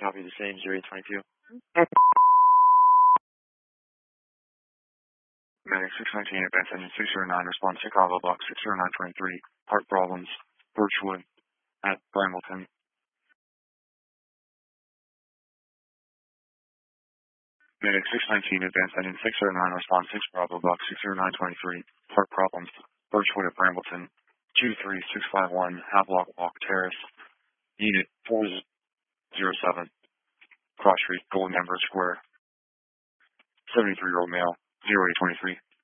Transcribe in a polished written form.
copy the same, 0822. Medic 619, advance engine 609, respond Chicago block 60923, heart problems, Birchwood at Brambleton. Medic 619, advance engine 609, respond 6 Bravo block 60923, heart problems, Birchwood at Brambleton. 23651, Havelock Walk Terrace, Unit 407, Cross Street, Golden Ember Square, 73-year-old male, 0823.